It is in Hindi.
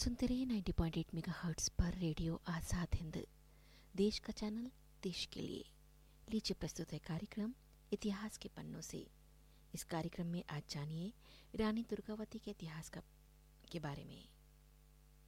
सुनते रहिए 90.8 मेगाहर्ट्ज़ पर रेडियो आज़ाद हिंद, देश का चैनल, देश के लिए। लीजिए प्रस्तुत है कार्यक्रम इतिहास के पन्नों से। इस कार्यक्रम में आज जानिए रानी दुर्गावती के इतिहास के बारे में।